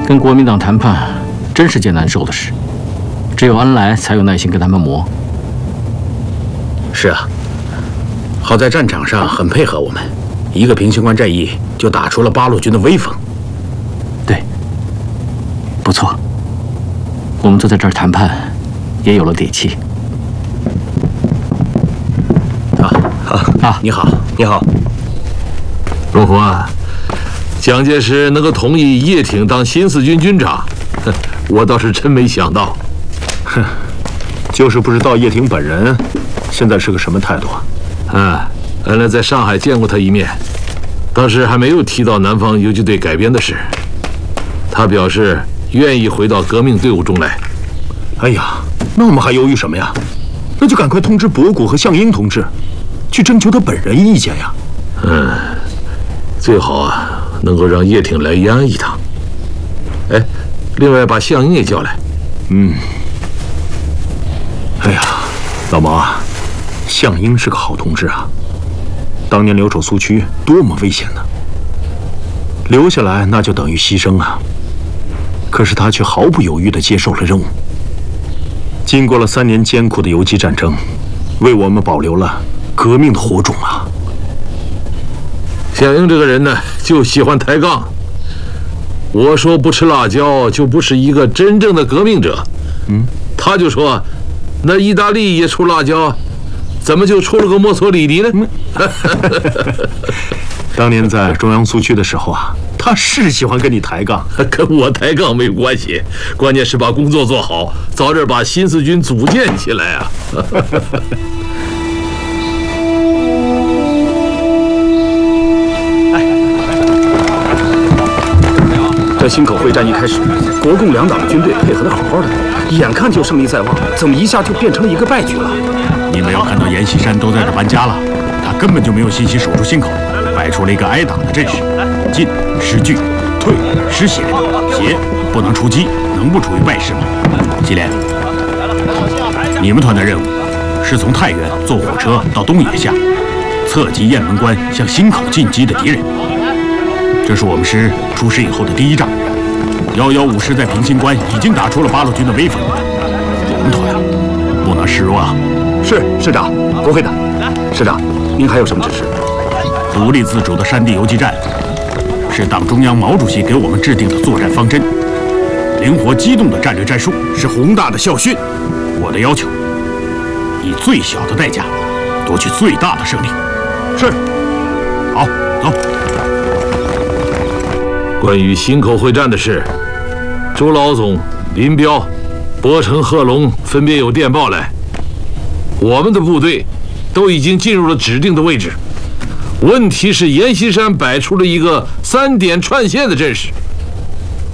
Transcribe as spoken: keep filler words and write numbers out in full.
跟国民党谈判真是件难受的事，只有恩来才有耐心跟他们磨。 是啊，好在战场上很配合我们，一个平型关战役就打出了八路军的威风。 对，不错，我们坐在这儿谈判，也有了底气。 啊啊！你好，你好， 荣福啊。 蒋介石能够同意叶挺当新四军军长，我倒是真没想到。 哼，就是不知道叶挺本人现在是个什么态度啊？ 啊，恩来在上海见过他一面，当时还没有提到南方游击队改编的事。他表示愿意回到革命队伍中来。 哎呀，那我们还犹豫什么呀？那就赶快通知博古和项英同志，去征求他本人意见呀。 嗯，最好啊。 能够让叶挺来延安一趟。哎，另外把项英也叫来。 嗯。哎呀，老毛啊，项英是个好同志啊。当年留守苏区多么危险呢！留下来那就等于牺牲啊。可是他却毫不犹豫地接受了任务。经过了三年艰苦的游击战争，为我们保留了革命的火种啊。 项英这个人呢，就喜欢抬杠。我说不吃辣椒，就不是一个真正的革命者。嗯，他就说，那意大利也出辣椒，怎么就出了个墨索里尼呢？ 当年在中央苏区的时候啊，他是喜欢跟你抬杠， 跟我抬杠没有关系，关键是把工作做好，早点把新四军组建起来啊。 这忻口会战一开始，国共两党的军队配合得好好的，眼看就胜利在望，怎么一下就变成了一个败局了？ 你们要看到阎锡山都在这搬家了，他根本就没有信心守住忻口，摆出了一个挨打的阵势，进失据，退失血，血不能出击，能不处于败势吗？祁连，你们团的任务是从太原坐火车到东野下，侧击雁门关向忻口进击的敌人。 这是我们师出师以后的第一仗，幺幺五师在平型关已经打出了八路军的威风，我们团不能示弱啊！ 是师长，不会的。师长，您还有什么指示？ 独立自主的山地游击战是党中央毛主席给我们制定的作战方针，灵活机动的战略战术是宏大的校训。我的要求，以最小的代价夺取最大的胜利。是，好，走。 关于忻口会战的事，周老总、林彪、博成、贺龙分别有电报来。我们的部队都已经进入了指定的位置，问题是阎锡山摆出了一个三点串线的阵势。